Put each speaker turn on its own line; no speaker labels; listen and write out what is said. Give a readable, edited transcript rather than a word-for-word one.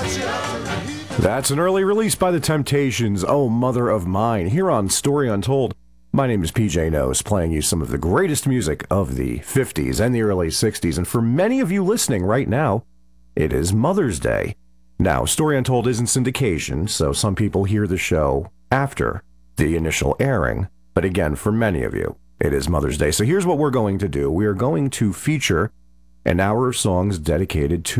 That's an early release by The Temptations, Oh Mother of Mine, here on Story Untold. My name is PJ Nose, playing you some of the greatest music of the 50s and the early 60s, and for many of you listening right now, it is Mother's Day. Now, Story Untold isn't syndication, so some people hear the show after the initial airing, but again, for many of you, it is Mother's Day. So here's what we're going to do. We are going to feature an hour of songs dedicated to